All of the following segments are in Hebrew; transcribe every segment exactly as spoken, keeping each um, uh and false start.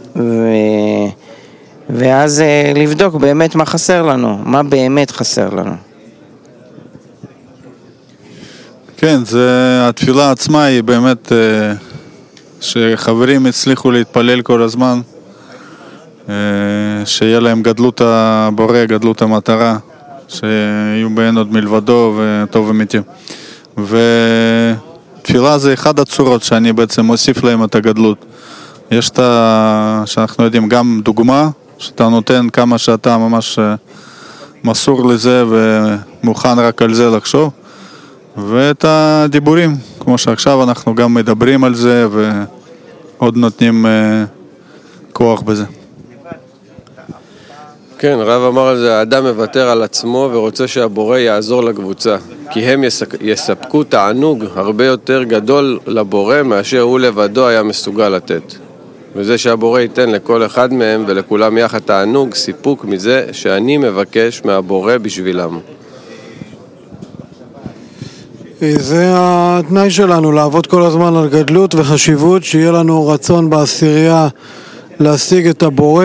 ו... ואז לבדוק באמת מה חסר לנו, מה באמת חסר לנו. כן, זה, התפילה עצמה היא באמת שחברים הצליחו להתפלל כל הזמן, שיהיה להם גדלות הבורא, גדלות המטרה, שיהיו בהן עוד מלבדו וטוב אמיתי. ותפילה זה אחד הצורות שאני בעצם מוסיף להם את הגדלות. יש את ה... שאנחנו יודעים גם דוגמה, שאתה נותן כמה שאתה ממש מסור לזה ומוכן רק על זה לחשוב, ואת הדיבורים, כמו שעכשיו אנחנו גם מדברים על זה ועוד נותנים כוח בזה. כן, רב אמר על זה, האדם מוותר על עצמו ורוצה שהבורא יעזור לקבוצה, כי הם יספקו תענוג הרבה יותר גדול לבורא מאשר הוא לבדו היה מסוגל לתת. וזה שהבורא ייתן לכל אחד מהם ולכולם יחד תענוג, סיפוק מזה שאני מבקש מהבורא בשבילם. זה התנאי שלנו, לעבוד כל הזמן על גדלות וחשיבות, שיהיה לנו רצון בעשירייה להשיג את הבורא,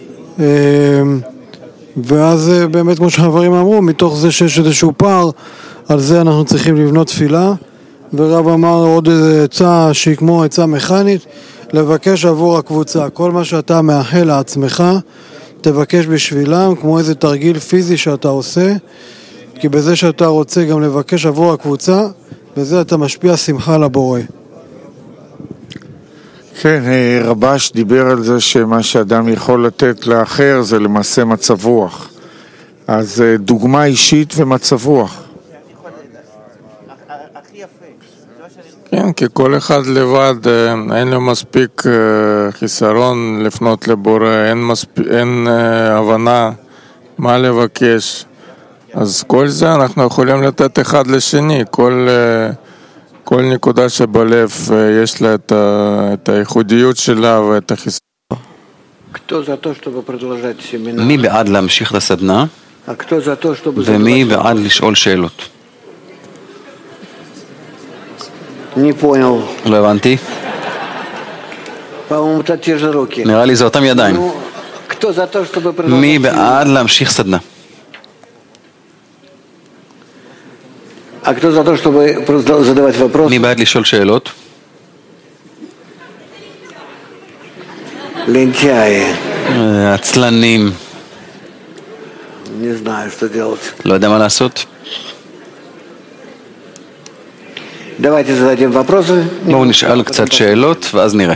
ואז באמת כמו שחברים אמרו, מתוך זה שיש איזשהו פער, על זה אנחנו צריכים לבנות תפילה. ורב אמר עוד איזה עצה שהיא כמו עצה מכנית, לבקש עבור הקבוצה. כל מה שאתה מאחל לעצמך, תבקש בשבילם, כמו איזה תרגיל פיזי שאתה עושה, כי בזה שאתה רוצה גם לבקש עבור הקבוצה, וזה אתה משפיע שמחה לבורא. כן, רבש דיבר על זה שמה שאדם יכול לתת לאחר זה למעשה מצב רוח. אז דוגמה אישית ומצב רוח. כן, כי כל אחד לבד אין לו מספיק חיסרון לפנות לבורא, אין, מספיק, אין הבנה מה לבקש. אז כל זה אנחנו יכולים לתת אחד לשני, כל, כל נקודה שבלב יש לה את, ה, את הייחודיות שלה ואת החיסרון. מי בעד להמשיך את הסדנה? ומי בעד לשאול שאלות? לא הבנתי. נראה לי זה אותם ידיים. מי בעד להמשיך סדנה? מי בעד לשאול שאלות? עצלנים. לא יודע מה לעשות. בואו נשאל קצת שאלות ואז נראה.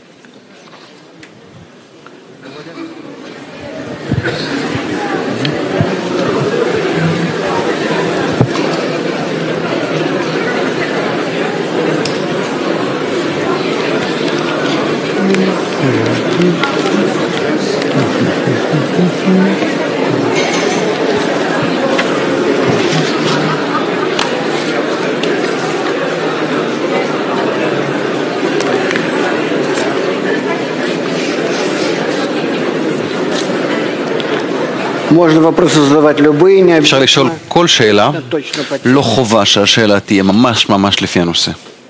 אפשר לשאול כל שאלה, לא חובה שהשאלה תהיה ממש ממש לפי הנושא.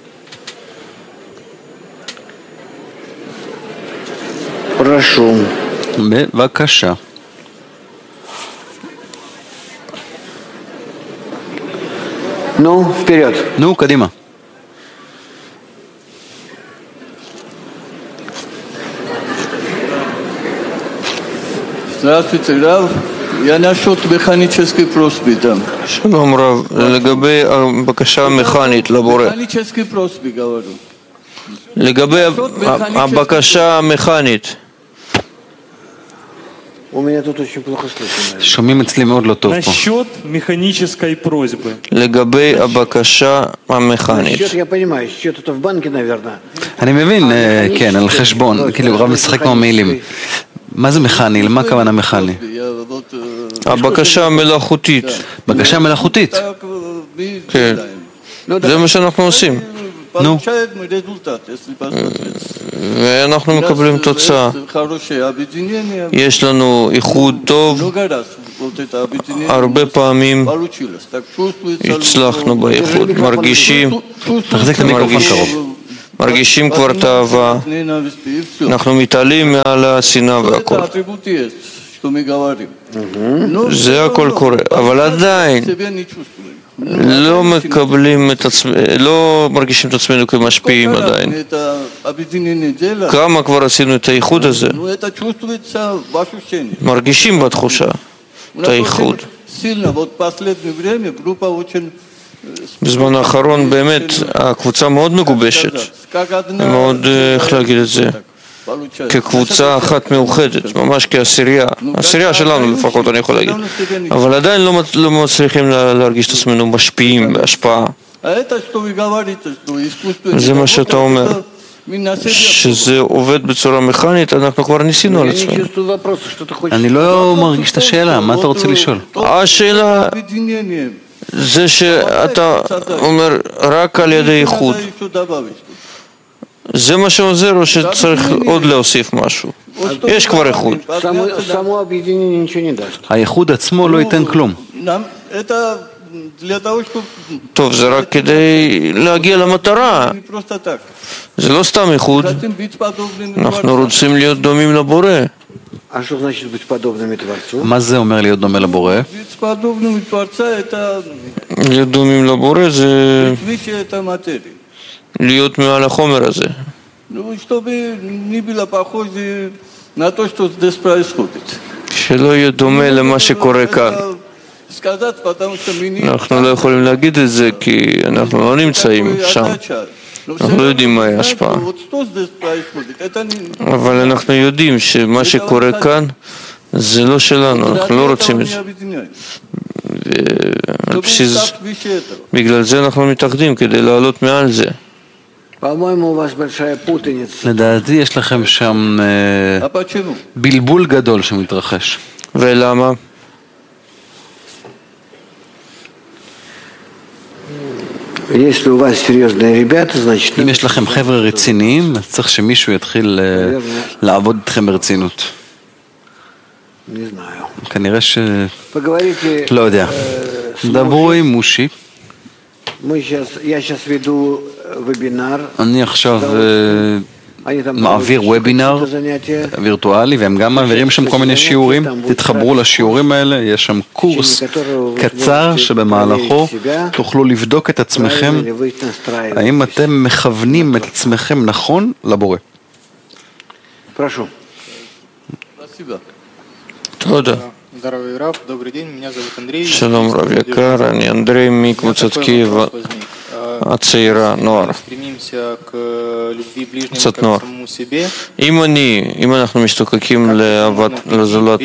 בבקשה. נו, вперед. נו, קדימה. Здравствуйте, Рав. Я насчет механической просьбы там. שלום רב, לגבי הבקשה המכנית לבורא. Механической просьбы говорю. לגבי הבקשה המכנית. שומעים אצלי מאוד לא טוב פה. насчет механической просьбы. לגבי הבקשה המכנית. אני מבין, כן, על חשבון, כאילו רב משחק כמו מילים. מה זה מכני? למה הכוונה מכני? הבקשה המלאכותית. בקשה מלאכותית? כן. זה מה שאנחנו עושים. נו. ואנחנו מקבלים תוצאה. יש לנו איחוד טוב. הרבה פעמים הצלחנו באיחוד. מרגישים. תחזיק את המיקרופון קרוב. מרגישים כבר את האהבה, אנחנו מתעלים מעל השנאה והכל. זה הכל קורה, אבל עדיין לא מקבלים את עצמנו, לא מרגישים את עצמנו כמשפיעים עדיין. כמה כבר עשינו את הייחוד הזה? מרגישים בתחושה את הייחוד. בזמן האחרון באמת הקבוצה מאוד מגובשת, מאוד, איך להגיד את זה, כקבוצה אחת מאוחדת, ממש כעשירייה, עשירייה שלנו לפחות אני יכול להגיד, אבל עדיין לא, לא מצליחים להרגיש את עצמנו משפיעים בהשפעה. זה מה שאתה אומר, שזה עובד בצורה מכנית, אנחנו כבר ניסינו על עצמנו. אני לא מרגיש את השאלה, מה אתה רוצה לשאול? השאלה זה שאתה אומר רק על ידי איחוד, זה מה שעוזר או שצריך עוד להוסיף משהו? יש כבר איחוד. האיחוד עצמו לא ייתן כלום. טוב, זה רק כדי להגיע למטרה, זה לא סתם איחוד, אנחנו רוצים להיות דומים לבורא. מה זה אומר להיות דומה לבורא? להיות דומים לבורא זה להיות מעל החומר הזה. שלא יהיה דומה למה שקורה כאן. אנחנו לא יכולים להגיד את זה כי אנחנו לא נמצאים שם, אנחנו לא יודעים מהי ההשפעה, אבל אנחנו יודעים שמה שקורה כאן זה לא שלנו, אנחנו לא רוצים את זה, ועל בסיס, בגלל זה אנחנו מתאחדים כדי לעלות מעל זה. לדעתי יש לכם שם בלבול גדול שמתרחש. ולמה? אם יש לכם חבר'ה רציניים, אז צריך שמישהו יתחיל לעבוד איתכם ברצינות. כנראה ש... לא יודע. דברו עם מושי. אני עכשיו מעביר וובינר וירטואלי, והם גם מעבירים שם כל מיני שיעורים. תתחברו לשיעורים האלה, יש שם קורס קצר שבמהלכו תוכלו לבדוק את עצמכם, האם אתם מכוונים את עצמכם נכון לבורא. תודה. שלום רב יקר, אני אנדרי מקבוצת קייב הצעירה, נוער, קצת נוער. אם אני, אם אנחנו משתוקקים לאהבת לזולת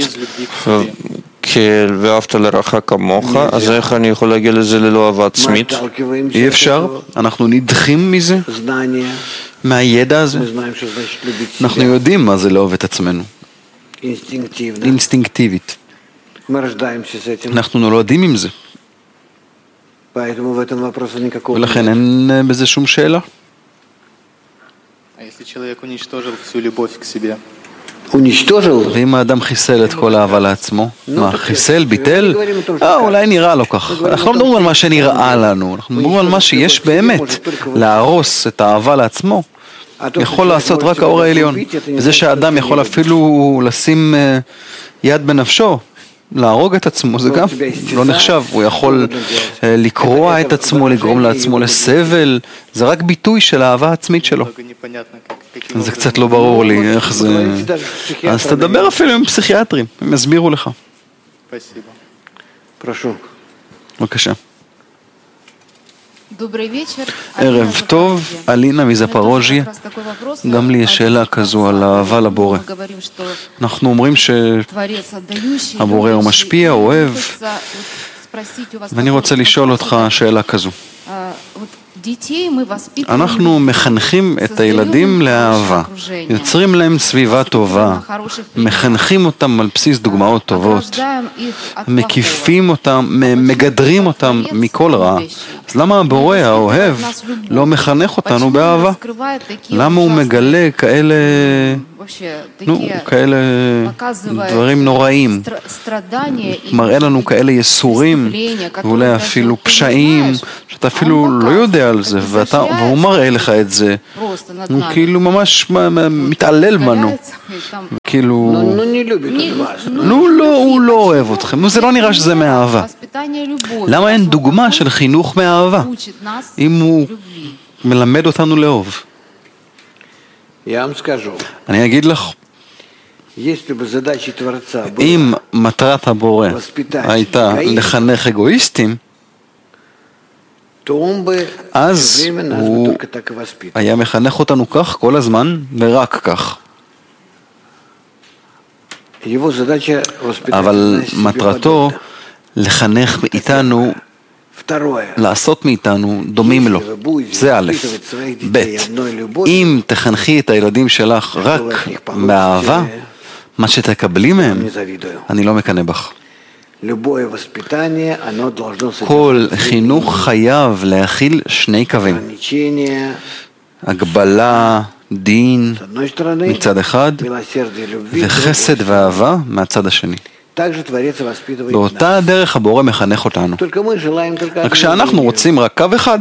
ואהבת לרעך כמוך, אז איך אני יכול להגיע לזה ללא אהבה עצמית? אי אפשר, אנחנו נדחים מזה, מהידע הזה. אנחנו יודעים מה זה לאהוב את עצמנו, אינסטינקטיבית. אנחנו נולדים עם זה, ולכן אין בזה שום שאלה. ואם האדם חיסל את כל האהבה לעצמו, מה, חיסל, ביטל? אה, אולי נראה לו כך. אנחנו לא מדברים על מה שנראה לנו, אנחנו מדברים על מה שיש באמת. להרוס את האהבה לעצמו יכול לעשות רק האור העליון. וזה שהאדם יכול אפילו לשים יד בנפשו, להרוג את עצמו, זה גם לא נחשב. הוא יכול לקרוע את עצמו, לגרום לעצמו לסבל, זה רק ביטוי של האהבה העצמית שלו. זה קצת לא ברור לי איך זה... אז תדבר אפילו עם פסיכיאטרים, הם יסבירו לך. בבקשה. ערב טוב, אלינה מזפרוז'יה. גם לי יש שאלה כזו על האהבה לבורא. אנחנו אומרים שהבורא הוא משפיע, אוהב, ואני רוצה לשאול אותך שאלה כזו. אנחנו מחנכים את הילדים לאהבה, יוצרים להם סביבה טובה, מחנכים אותם על בסיס דוגמאות טובות, מקיפים אותם, מגדרים אותם מכל רע. אז למה הבורא האוהב לא מחנך אותנו באהבה? למה הוא מגלה כאלה, נו, כאלה דברים נוראים, מראה לנו כאלה יסורים ואולי אפילו פשעים שאתה אפילו לא יודע על זה, ואתה, והוא מראה לך את זה הוא כאילו ממש מתעלל בנו. כאילו... לא, לא, הוא לא אוהב אתכם. זה לא נראה שזה מאהבה. למה אין דוגמה של חינוך מאהבה? אם הוא מלמד אותנו לאהוב. אני אגיד לך, אם מטרת הבורא הייתה לחנך אגואיסטים, אז הוא היה מחנך אותנו כך כל הזמן ורק כך. אבל מטרתו לחנך מאיתנו, לעשות מאיתנו דומים לו. זה א', ב', אם תחנכי את הילדים שלך רק מאהבה, מה שתקבלי מהם, אני לא מקנא בך. כל חינוך חייב להכיל שני קווים. הגבלה, דין מצד אחד, וחסד ואהבה מהצד השני. באותה הדרך הבורא מחנך אותנו. רק שאנחנו רוצים רק קו אחד.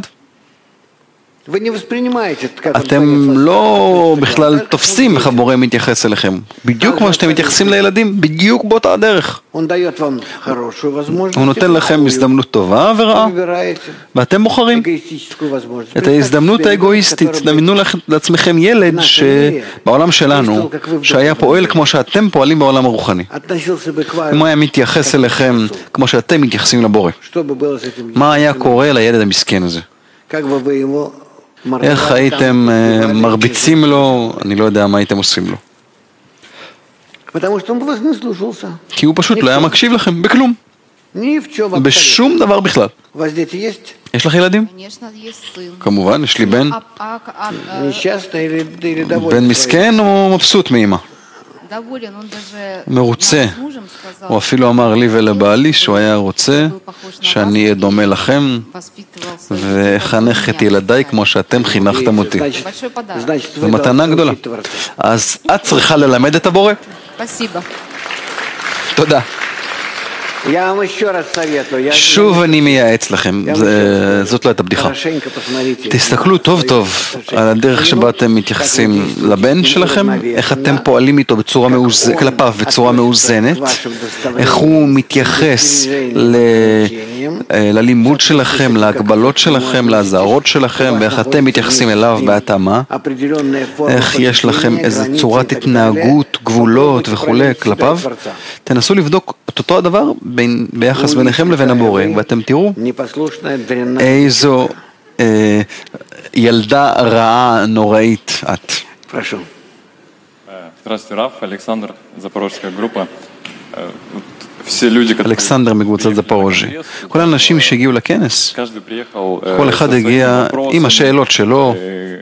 אתם לא בכלל תופסים איך הבורא מתייחס אליכם. בדיוק כמו שאתם מתייחסים לילדים, בדיוק באותה הדרך. הוא נותן לכם הזדמנות טובה ורעה, ואתם בוחרים את ההזדמנות האגואיסטית. דמיינו לעצמכם ילד שבעולם שלנו, שהיה פועל כמו שאתם פועלים בעולם הרוחני. אם הוא היה מתייחס אליכם כמו שאתם מתייחסים לבורא, מה היה קורה לילד המסכן הזה? איך הייתם מרביצים לו, אני לא יודע מה הייתם עושים לו. כי הוא פשוט לא היה מקשיב לכם, בכלום. בשום דבר בכלל. יש לך ילדים? כמובן, יש לי בן. בן מסכן או מבסוט מאמא? מרוצה. הוא אפילו אמר לי ולבעלי שהוא היה רוצה שאני אהיה דומה לכם וחנך את ילדיי כמו שאתם חינכתם אותי. זו מתנה גדולה. אז את צריכה ללמד את הבורא. תודה. שוב אני מייעץ לכם, זאת לא הייתה בדיחה. תסתכלו טוב טוב על הדרך שבה אתם מתייחסים לבן שלכם, איך אתם פועלים איתו בצורה מאוזנת, כלפיו בצורה מאוזנת, איך הוא מתייחס ללימוד שלכם, להגבלות שלכם, להזהרות שלכם, ואיך אתם מתייחסים אליו בהתאמה, איך יש לכם איזו צורת התנהגות, גבולות וכו' כלפיו. תנסו לבדוק את אותו הדבר בין, ביחס ביניכם לבין הבורא, ואתם תראו איזו אה, ילדה רעה נוראית את. אלכסנדר מקבוצת זפורוז'י. כל האנשים שהגיעו לכנס, כל אחד הגיע עם השאלות שלו,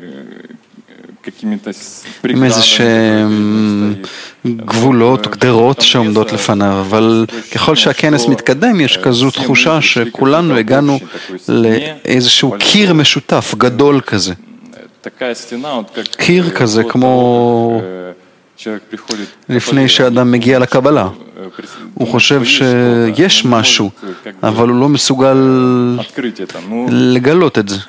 עם איזה שהם גבולות, גדרות שעומדות לפניו, אבל ככל שהכנס מתקדם יש כזו תחושה שכולנו הגענו לאיזשהו קיר משותף גדול כזה. קיר כזה כמו לפני שאדם מגיע לקבלה. הוא חושב שיש משהו, אבל הוא לא מסוגל לגלות את זה.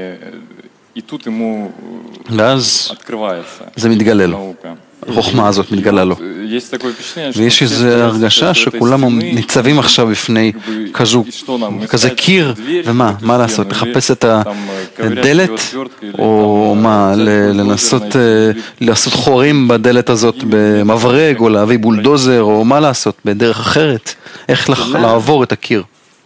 ואז זה מתגלה לו, החוכמה הזאת מתגלה לו. ויש איזו הרגשה שכולם ניצבים עכשיו בפני כזה קיר, ומה, מה לעשות? לחפש את הדלת, או מה, לנסות לעשות חורים בדלת הזאת במברג, או להביא בולדוזר, או מה לעשות, בדרך אחרת, איך לעבור את הקיר.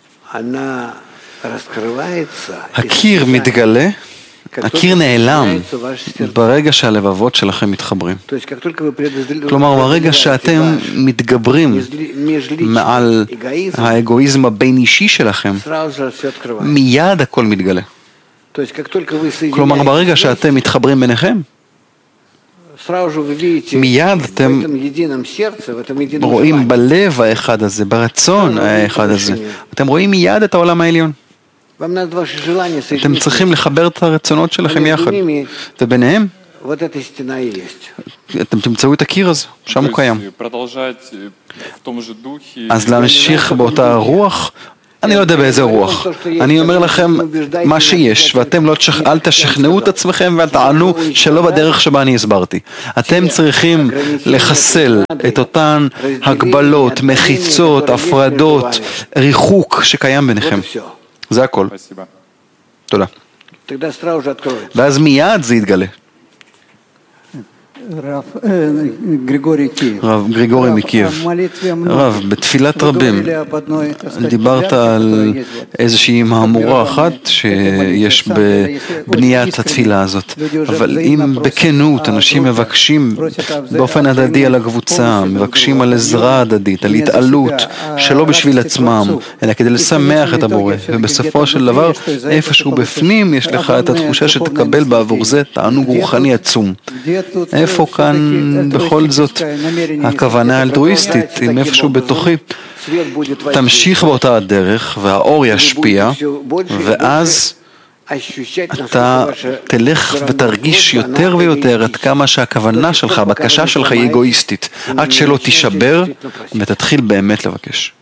הקיר מתגלה, הקיר נעלם ברגע שהלבבות שלכם מתחברים. כלומר, ברגע שאתם מתגברים מעל האגואיזם הבין אישי שלכם, מיד הכל מתגלה. כלומר, ברגע שאתם מתחברים ביניכם, מיד אתם רואים בלב האחד הזה, ברצון האחד הזה, אתם רואים מיד את העולם העליון. אתם צריכים לחבר את הרצונות שלכם יחד, וביניהם אתם תמצאו את הקיר הזה, שם הוא קיים. אז להמשיך באותה רוח אני לא יודע באיזה רוח. אני אומר לכם מה שיש, ואתם לא תשכ... אל תשכנעו את עצמכם ואל תענו שלא בדרך שבה אני הסברתי. אתם צריכים לחסל את אותן הגבלות, מחיצות, הפרדות, ריחוק שקיים ביניכם. זה הכל. תודה. ואז מיד זה יתגלה. רב גריגורי מקייב. רב, בתפילת רבים דיברת על איזושהי מהמורה אחת שיש בבניית התפילה הזאת, אבל אם בכנות אנשים מבקשים באופן הדדי על הקבוצה, מבקשים על עזרה הדדית, על התעלות שלא בשביל עצמם אלא כדי לשמח את הבורא, ובסופו של דבר איפשהו בפנים יש לך את התחושה שתקבל בעבור זה תענוג רוחני עצום. איפה כאן בכל זאת הכוונה האלטרואיסטית, אם איפשהו בתוכי תמשיך באותה הדרך והאור ישפיע, ואז אתה תלך ותרגיש יותר ויותר עד כמה שהכוונה שלך, הבקשה שלך היא אגואיסטית, עד שלא תישבר ותתחיל באמת לבקש.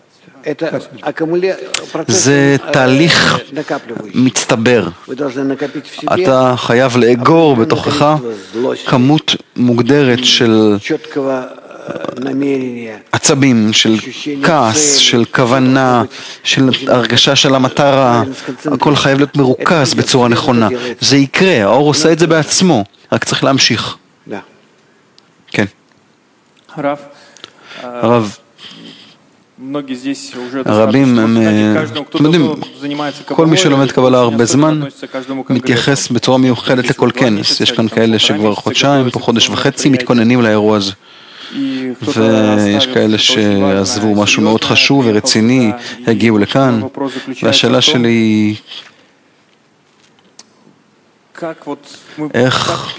זה תהליך מצטבר. אתה חייב לאגור בתוכך כמות מוגדרת של עצבים, של כעס, של כוונה, של הרגשה של המטרה. הכל חייב להיות מרוכז בצורה נכונה. זה יקרה, האור עושה את זה בעצמו, רק צריך להמשיך. כן. הרב, הרב, הרבים, אתם יודעים, כל מי שלומד קבלה הרבה זמן מתייחס בצורה מיוחדת לכל כנס. יש כאן כאלה שכבר חודשיים, פה חודש וחצי מתכוננים לאירוע הזה, ויש כאלה שעזבו משהו מאוד חשוב ורציני, הגיעו לכאן, והשאלה שלי היא איך,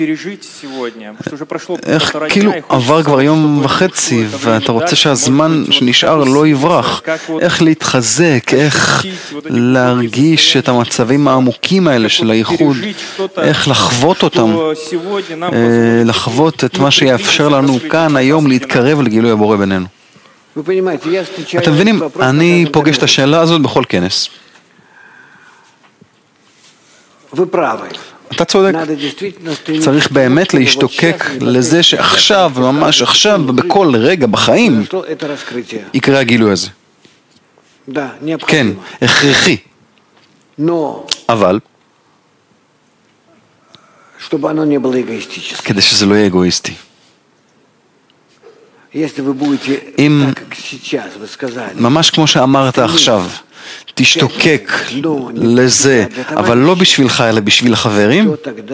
איך כאילו עבר כבר יום וחצי ואתה רוצה שהזמן שנשאר לא יברח, איך להתחזק, איך להרגיש את המצבים העמוקים האלה של הייחוד, איך לחוות אותם, לחוות את מה שיאפשר לנו כאן היום להתקרב לגילוי הבורא בינינו. אתם מבינים, אני פוגש את השאלה הזאת בכל כנס. אתה צודק, צריך באמת להשתוקק לזה שעכשיו, ממש עכשיו, בכל רגע בחיים, יקרה הגילוי הזה. כן, הכרחי. אבל, כדי שזה לא יהיה אגואיסטי. אם, ממש כמו שאמרת עכשיו, תשתוקק לזה, אבל לא בשבילך אלא בשביל החברים,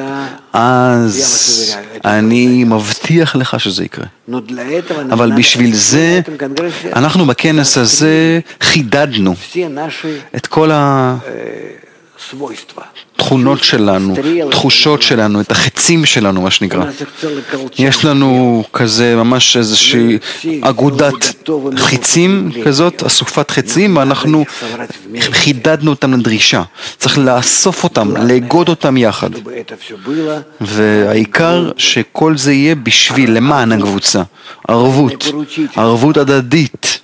אז אני מבטיח לך שזה יקרה. אבל בשביל זה, אנחנו בכנס הזה חידדנו את כל התכונות שלנו, תחושות שלנו, את החצים שלנו, מה שנקרא. יש לנו כזה ממש איזושהי אגודת חצים כזאת, אסופת חצים, ואנחנו חידדנו אותם לדרישה. צריך לאסוף אותם, לאגוד אותם יחד. והעיקר שכל זה יהיה בשביל, למען הקבוצה. ערבות, ערבות הדדית.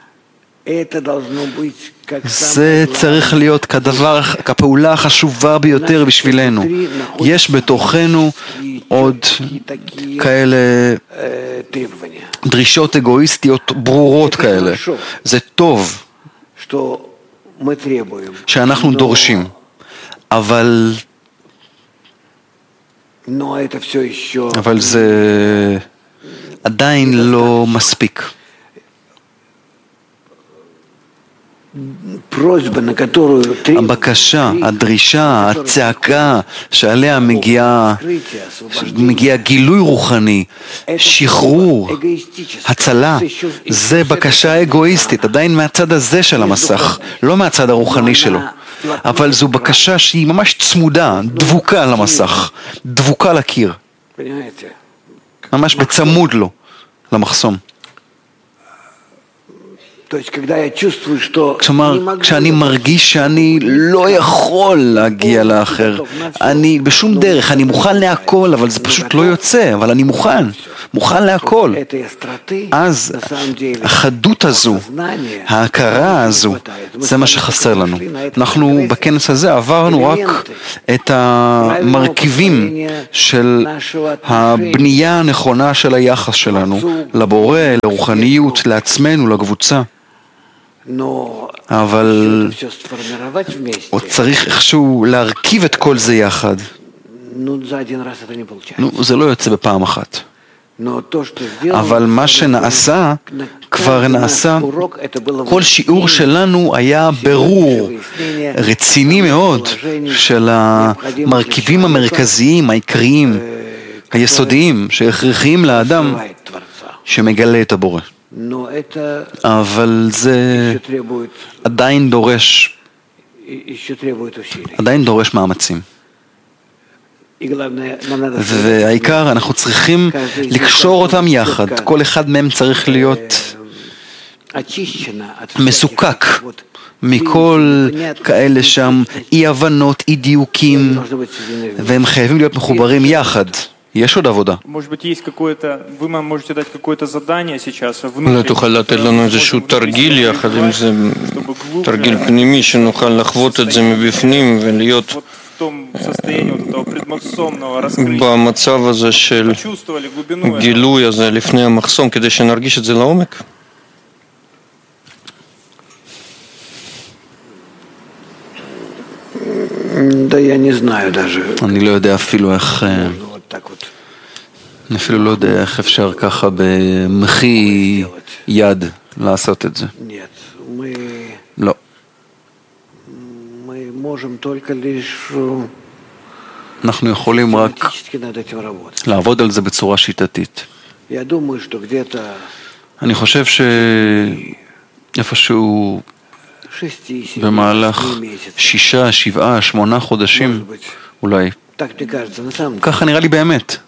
זה צריך להיות כדבר, כפעולה החשובה ביותר בשבילנו. יש בתוכנו עוד כאלה דרישות אגואיסטיות ברורות כאלה. זה טוב שאנחנו דורשים, אבל אבל זה עדיין לא מספיק. הבקשה, הדרישה, הצעקה שעליה מגיע, מגיע גילוי רוחני, שחרור, הצלה, זה בקשה אגואיסטית, עדיין מהצד הזה של המסך, לא מהצד הרוחני שלו. אבל זו בקשה שהיא ממש צמודה, דבוקה למסך, דבוקה לקיר. ממש בצמוד לו, למחסום. כלומר, כשאני מרגיש שאני לא יכול להגיע לאחר, אני בשום דרך, אני מוכן להכל, אבל זה פשוט לא יוצא, אבל אני מוכן, מוכן להכל. אז החדות הזו, ההכרה הזו, זה מה שחסר לנו. אנחנו בכנס הזה עברנו רק את המרכיבים של הבנייה הנכונה של היחס שלנו, לבורא, לרוחניות, לעצמנו, לקבוצה. אבל עוד צריך איכשהו להרכיב את כל זה יחד. נו, זה לא יוצא בפעם אחת. אבל מה שנעשה, כבר נעשה, כל שיעור שלנו היה ברור, רציני מאוד, של המרכיבים המרכזיים, העיקריים, היסודיים, שהכרחיים לאדם שמגלה את הבורא. אבל זה עדיין דורש, עדיין דורש מאמצים. והעיקר, אנחנו צריכים לקשור אותם יחד. כל אחד מהם צריך להיות מסוכק מכל כאלה שם אי הבנות, אי דיוקים, והם חייבים להיות מחוברים יחד. יש עוד עבודה. אולי תוכל לתת לנו איזשהו תרגיל יחד עם זה, תרגיל פנימי שנוכל לחוות את זה מבפנים ולהיות במצב הזה של גילוי הזה לפני המחסום, כדי שנרגיש את זה לעומק. אני לא יודע אפילו איך, אני אפילו לא יודע איך אפשר ככה במחי יד לעשות את זה. לא. אנחנו יכולים רק לעבוד על זה בצורה שיטתית. אני חושב שאיפשהו במהלך שישה, שבעה, שמונה חודשים אולי, ככה נראה לי באמת,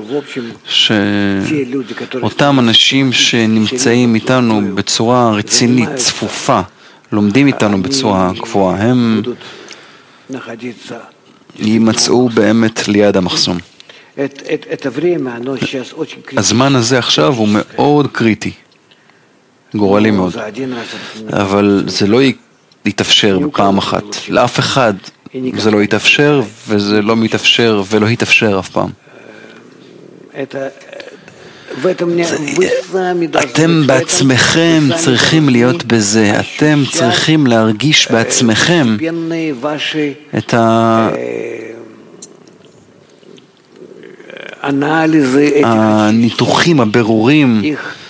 שאותם אנשים שנמצאים איתנו בצורה רצינית, צפופה, לומדים איתנו בצורה קבועה, הם יימצאו באמת ליד המחסום. הזמן הזה עכשיו הוא מאוד קריטי, גורלי מאוד, אבל זה לא יתאפשר בפעם אחת. לאף אחד זה לא יתאפשר, וזה לא מתאפשר ולא יתאפשר אף פעם. אתם בעצמכם צריכים להיות בזה, אתם צריכים להרגיש בעצמכם את הניתוחים, הבירורים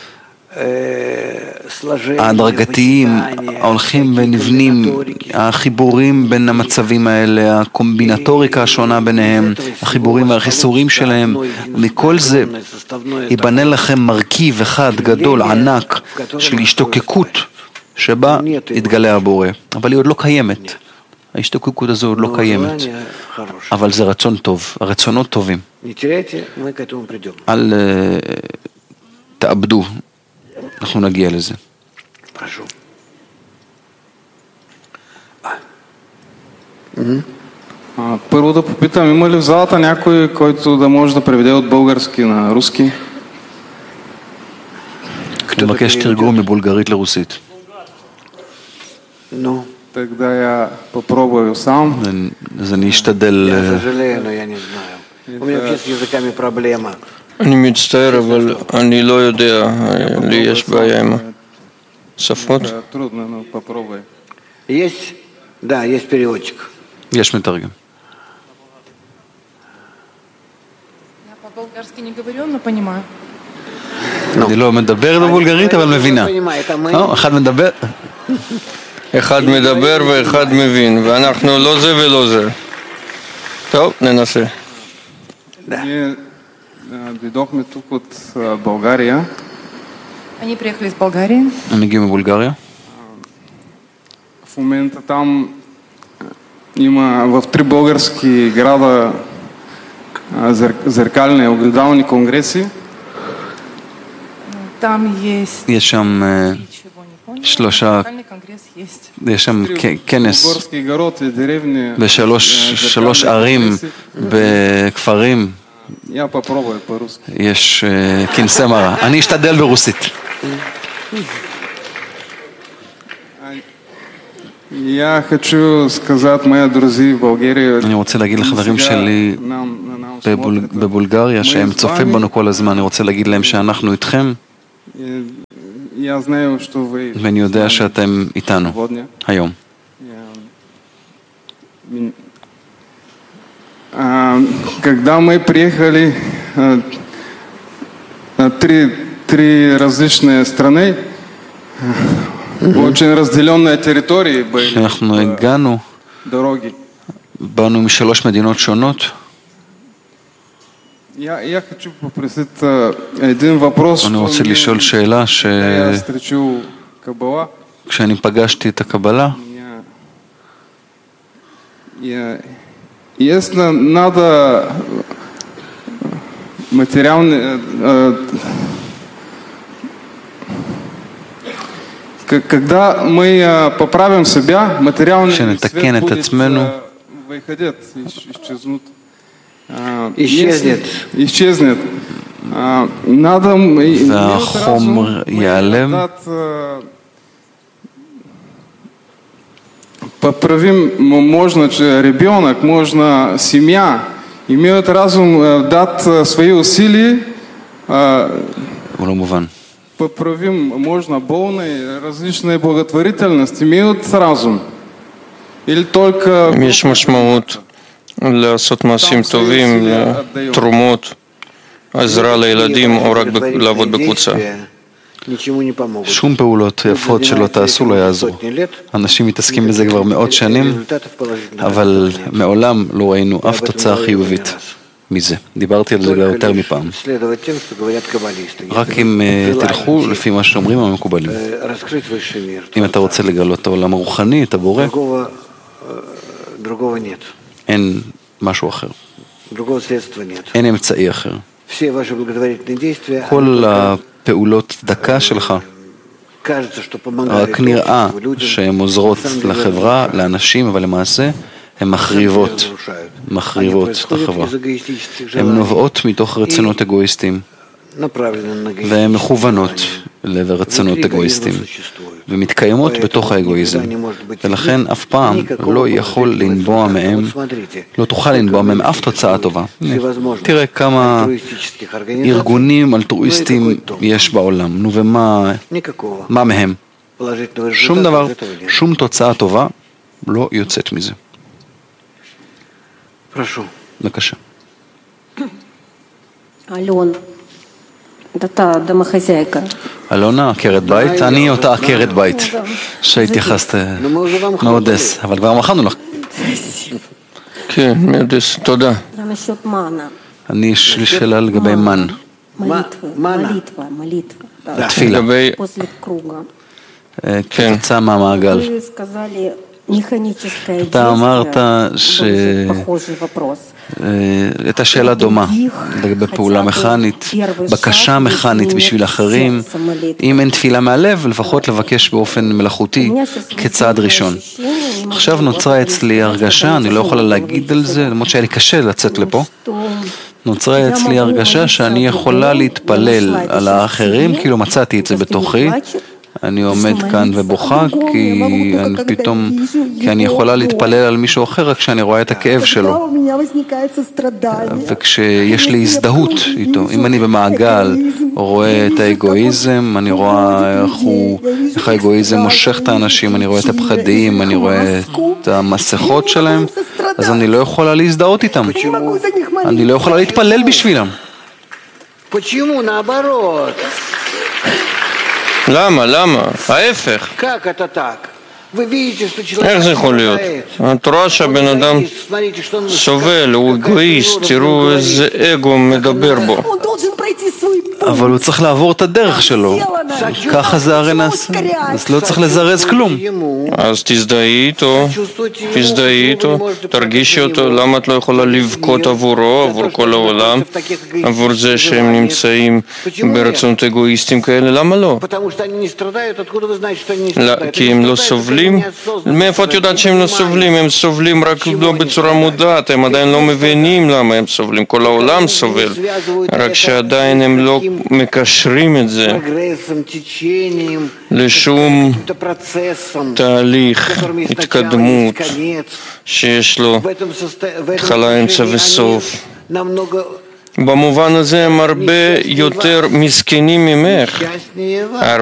ההדרגתיים, ההולכים ונבנים, החיבורים בין המצבים האלה, הקומבינטוריקה השונה ביניהם, החיבורים והחיסורים שלהם, מכל זה ייבנה לכם מרכיב אחד גדול, ענק, של השתוקקות שבה יתגלה הבורא, אבל היא עוד לא קיימת. ההשתוקקות הזו עוד לא קיימת, אבל זה רצון טוב, הרצונות טובים. אל תאבדו, אנחנו нагия לזה. Прошу. Първо да попитам, има ли в залата някой, който да може да преведе от български на руски? Кто מבקש תרגום מבולגרית לרוסית? Ну, тогда я попробую сам. אז אני אשתדל. Я сожалею, но я не знаю. У меня вообще с языками проблема. אני מצטער, אבל אני לא יודע, לי יש בעיה עם השפות. Трудно, но попробуй. Есть? Да, есть переводчик. יש מתרגם. Я по-болгарски не говорю, но понимаю. אני לא מדבר בבולגרית, אבל מבינה. אחד מדבר... אחד מדבר ואחד מבין, ואנחנו לא זה ולא זה. טוב, ננסה. Ние дойдохме тук от България. Они приехали из Болгарии. הם הגיעו מבולגריה. В момента там има в три български града зеркални огледални конгреси. Там есть יש שם שלושה, יש שם כנס בשלוש ערים, בכפרים, יש כנסי מראה. אני אשתדל ברוסית. אני רוצה להגיד לחברים שלי בבולגריה שהם צופים בנו כל הזמן, אני רוצה להגיד להם שאנחנו איתכם ואני יודע שאתם איתנו היום. Когда мы приехали на три, три различные страны, очень разделенные территории были, כשאנחנו הגענו, дороги. באנו משלוש מדינות שונות. Я, я хочу попросить один вопрос. אני רוצה לשאול שאלה ש... Я встречу Каббала. כשאני פגשתי את הקבלה, если надо материальный, когда мы поправим себя, материальный свет будет выходить, исчезнут. исчезнет. исчезнет. Надо והחומר ייעלם. Поправим, можно ребенок, можно семья, имеют разум дать свои усилия. Поправим, можно полные различные благотворительности, имеют разум. Или только... יש משמעות לעשות מעשים טובים, תרומות, עזרה לילדים או רק לעבוד בקבוצה. שום פעולות יפות שלא תעשו לא יעזרו. אנשים מתעסקים בזה כבר מאות שנים, אבל מעולם לא ראינו אף תוצאה חיובית מזה. דיברתי על זה יותר מפעם. רק אם תלכו לפי מה שאומרים המקובלים. אם אתה רוצה לגלות את העולם הרוחני, את הבורא, אין משהו אחר. אין אמצעי אחר. כל הפעולות דקה שלך רק נראה שהן עוזרות לחברה, לאנשים, אבל למעשה הן מחריבות, מחריבות את החברה. הן נובעות מתוך רצונות אגואיסטיים והן מכוונות לרצונות אגואיסטיים ומתקיימות בתוך האגואיזם, ולכן אף פעם לא יכול לנבוע מהם, לא תוכל לנבוע מהם אף תוצאה טובה. תראה כמה ארגונים אלטרואיסטיים יש בעולם, נו ומה מה מהם? שום דבר, שום תוצאה טובה לא יוצאת מזה. בבקשה. אלון, אתה דמחזייקה. אלונה, עקרת בית? אני אותה עקרת בית שהתייחסת מאודס, אבל כבר אמרנו לך. כן, מאודס, תודה. אני יש לי שאלה לגבי מן. תפילה. כתוצאה מהמעגל. אתה אמרת ש... הייתה שאלה דומה לגבי פעולה מכנית, בקשה מכנית בשביל אחרים. אם אין תפילה מהלב, לפחות לבקש באופן מלאכותי כצעד ראשון. עכשיו נוצרה אצלי הרגשה, אני לא יכולה להגיד על זה, למרות שהיה לי קשה לצאת לפה. נוצרה אצלי הרגשה שאני יכולה להתפלל על האחרים, כאילו מצאתי את זה בתוכי. אני עומד כאן ובוכה כי אני פתאום, כי אני יכולה להתפלל על מישהו אחר רק כשאני רואה את הכאב שלו וכשיש לי הזדהות איתו. אם אני במעגל רואה את האגואיזם, אני רואה איך הוא, איך האגואיזם מושך את האנשים, אני רואה את הפחדים, אני רואה את המסכות שלהם, אז אני לא יכולה להזדהות איתם, אני לא יכולה להתפלל בשבילם. למה? למה? ההפך. איך זה יכול להיות? התורה שהבן אדם סובל, הוא אגואיסט, תראו איזה אגו מדבר בו. אבל הוא צריך לעבור את הדרך שלו. ככה זה הרי נעשה. אז לא צריך לזרז כלום. אז תזדהי איתו, תזדהי איתו, תרגישי אותו, למה את לא יכולה לבכות עבורו, עבור כל העולם, עבור זה שהם נמצאים ברצונות אגואיסטים כאלה, למה לא? כי הם לא סובלים? מאיפה את יודעת שהם לא סובלים? הם סובלים רק לא בצורה מודעת, הם עדיין לא מבינים למה הם סובלים, כל העולם סובל, רק שעדיין הם לא מקשרים את זה לשום תהליך, התקדמות שיש לו התחלה, אמצע וסוף. במובן הזה הם הרבה יותר מסכנים ממך,